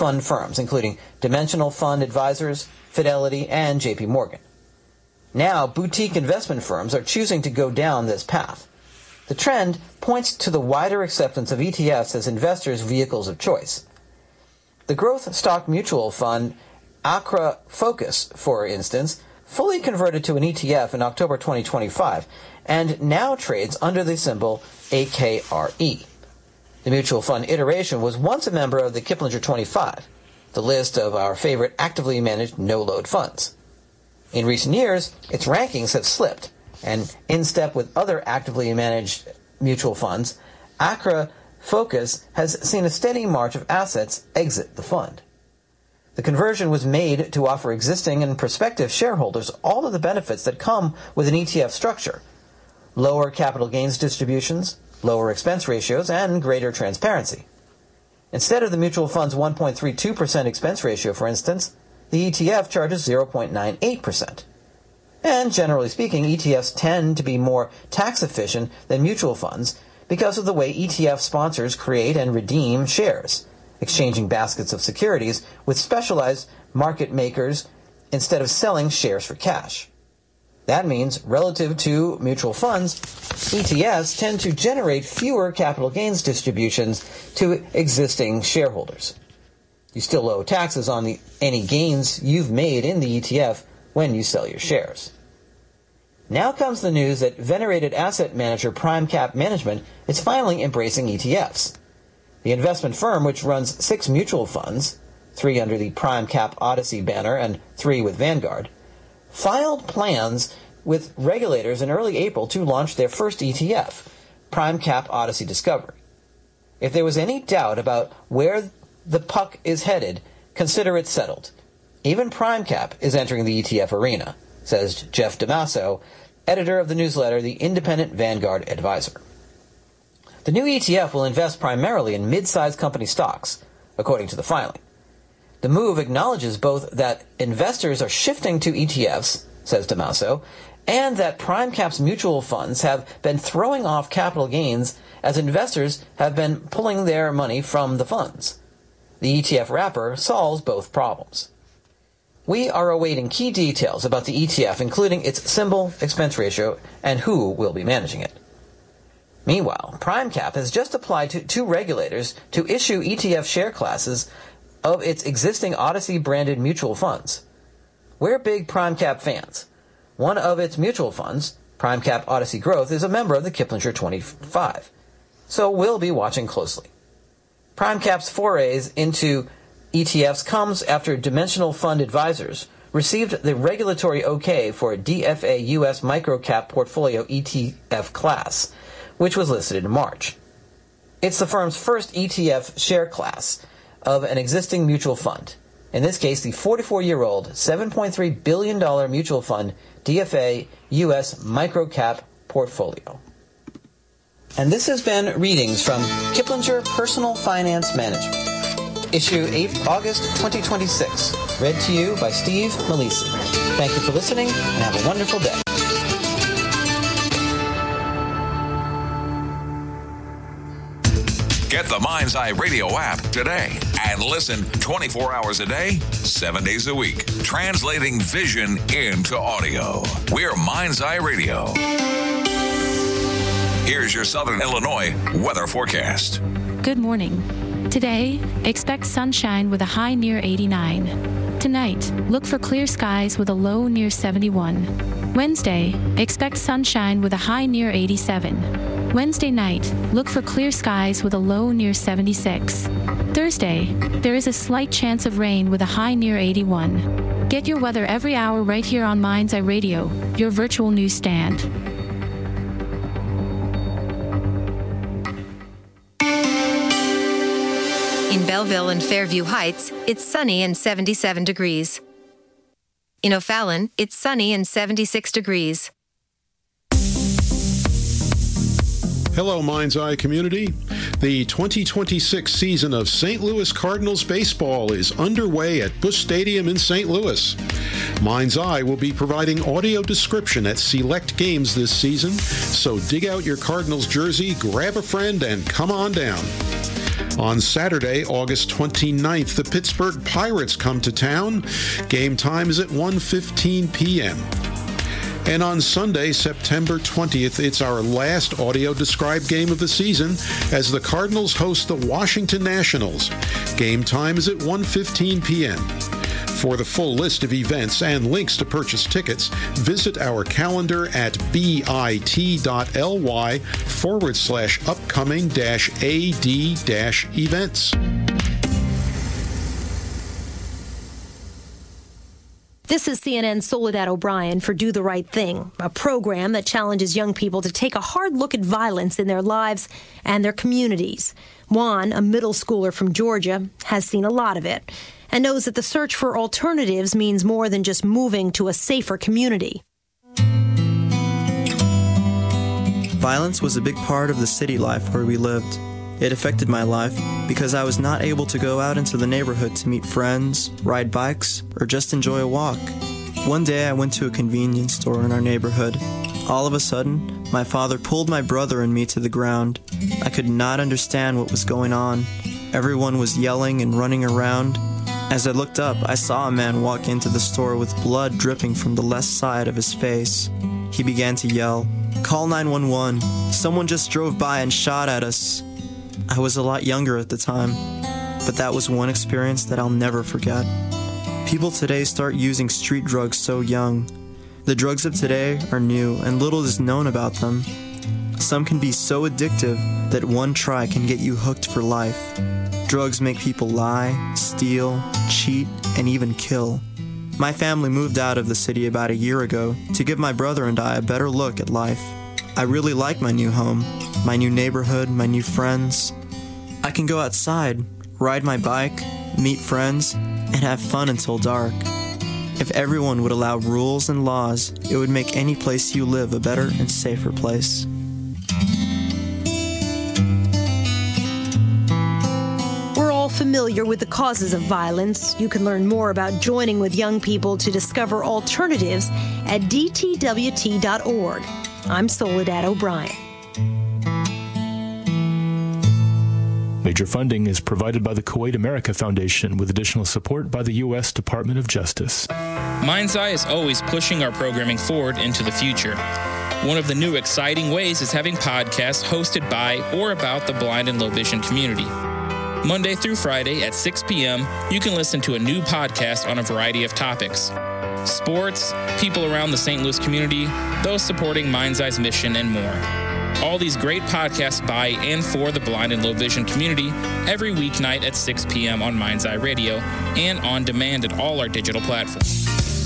fund firms, including Dimensional Fund Advisors, Fidelity, and JP Morgan. Now, boutique investment firms are choosing to go down this path. The trend points to the wider acceptance of ETFs as investors' vehicles of choice. The growth stock mutual fund Acra Focus, for instance, fully converted to an ETF in October 2025 and now trades under the symbol AKRE. The mutual fund iteration was once a member of the Kiplinger 25, the list of our favorite actively managed no-load funds. In recent years, its rankings have slipped, and in step with other actively managed mutual funds, Acra Focus has seen a steady march of assets exit the fund. The conversion was made to offer existing and prospective shareholders all of the benefits that come with an ETF structure: lower capital gains distributions, lower expense ratios, and greater transparency. Instead of the mutual fund's 1.32% expense ratio, for instance, the ETF charges 0.98%. And generally speaking, ETFs tend to be more tax efficient than mutual funds because of the way ETF sponsors create and redeem shares, exchanging baskets of securities with specialized market makers instead of selling shares for cash. That means, relative to mutual funds, ETFs tend to generate fewer capital gains distributions to existing shareholders. You still owe taxes on any gains you've made in the ETF when you sell your shares. Now comes the news that venerated asset manager PrimeCap Management is finally embracing ETFs. The investment firm, which runs 6 mutual funds, 3 under the PrimeCap Odyssey banner and 3 with Vanguard, filed plans with regulators in early April to launch their first ETF, PrimeCap Odyssey Discovery. If there was any doubt about where the puck is headed, consider it settled. Even PrimeCap is entering the ETF arena, says Jeff DeMasso, editor of the newsletter The Independent Vanguard Advisor. The new ETF will invest primarily in mid-sized company stocks, according to the filing. The move acknowledges both that investors are shifting to ETFs, says DeMasso, and that PrimeCap's mutual funds have been throwing off capital gains as investors have been pulling their money from the funds. The ETF wrapper solves both problems. We are awaiting key details about the ETF, including its symbol, expense ratio, and who will be managing it. Meanwhile, PrimeCap has just applied to 2 regulators to issue ETF share classes of its existing Odyssey-branded mutual funds. We're big PrimeCap fans. One of its mutual funds, PrimeCap Odyssey Growth, is a member of the Kiplinger 25, so we'll be watching closely. PrimeCap's forays into ETFs comes after Dimensional Fund Advisors received the regulatory okay for a DFA U.S. Microcap Portfolio ETF class, which was listed in March. It's the firm's first ETF share class of an existing mutual fund, in this case the 44-year-old $7.3 billion mutual fund DFA U.S. Microcap Portfolio. And this has been readings from Kiplinger Personal Finance Management, issue 8 August 2026, read to you by Steve Malisi. Thank you for listening, and have a wonderful day. Get the Mind's Eye Radio app today and listen 24 hours a day, 7 days a week, translating vision into audio. We're Mind's Eye Radio. Here's your Southern Illinois weather forecast. Good morning. Today, expect sunshine with a high near 89. Tonight, look for clear skies with a low near 71. Wednesday, expect sunshine with a high near 87. Wednesday night, look for clear skies with a low near 76. Thursday, there is a slight chance of rain with a high near 81. Get your weather every hour right here on Mind's Eye Radio, your virtual newsstand. In Belleville and Fairview Heights, it's sunny and 77 degrees. In O'Fallon, it's sunny and 76 degrees. Hello, Mind's Eye community. The 2026 season of St. Louis Cardinals baseball is underway at Busch Stadium in St. Louis. Mind's Eye will be providing audio description at select games this season, so dig out your Cardinals jersey, grab a friend, and come on down. On Saturday, August 29th, the Pittsburgh Pirates come to town. Game time is at 1:15 p.m. And on Sunday, September 20th, it's our last audio-described game of the season as the Cardinals host the Washington Nationals. Game time is at 1:15 p.m. For the full list of events and links to purchase tickets, visit our calendar at bit.ly/upcoming-ad-events. This is CNN's Soledad O'Brien for Do the Right Thing, a program that challenges young people to take a hard look at violence in their lives and their communities. Juan, a middle schooler from Georgia, has seen a lot of it and knows that the search for alternatives means more than just moving to a safer community. Violence was a big part of the city life where we lived. It affected my life because I was not able to go out into the neighborhood to meet friends, ride bikes, or just enjoy a walk. One day I went to a convenience store in our neighborhood. All of a sudden, my father pulled my brother and me to the ground. I could not understand what was going on. Everyone was yelling and running around. As I looked up, I saw a man walk into the store with blood dripping from the left side of his face. He began to yell, "Call 911. Someone just drove by and shot at us." I was a lot younger at the time, but that was one experience that I'll never forget. People today start using street drugs so young. The drugs of today are new and little is known about them. Some can be so addictive that one try can get you hooked for life. Drugs make people lie, steal, cheat, and even kill. My family moved out of the city about a year ago to give my brother and I a better look at life. I really like my new home, my new neighborhood, my new friends. I can go outside, ride my bike, meet friends, and have fun until dark. If everyone would allow rules and laws, it would make any place you live a better and safer place. We're all familiar with the causes of violence. You can learn more about joining with young people to discover alternatives at dtwt.org. I'm Soledad O'Brien. Major funding is provided by the Kuwait America Foundation with additional support by the U.S. Department of Justice. Mind's Eye is always pushing our programming forward into the future. One of the new exciting ways is having podcasts hosted by or about the blind and low vision community. Monday through Friday at 6 p.m., you can listen to a new podcast on a variety of topics. Sports, people around the St. Louis community, those supporting Mind's Eye's mission, and more. All these great podcasts by and for the blind and low vision community every weeknight at 6 p.m. on Mind's Eye Radio and on demand at all our digital platforms.